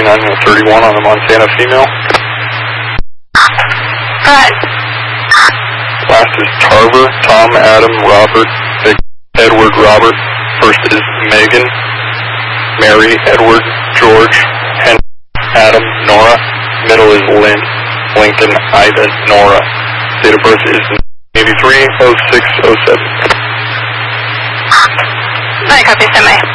2931 on the Montana female. Go ahead. Last is Tarver, Tom, Adam, Robert, Edward, Robert. First is Megan, Mary, Edward, George, Henry, Adam, Nora. Middle is Lynn, Lincoln, Ida, Nora. Date of birth is 83-06-07. I copy, semi.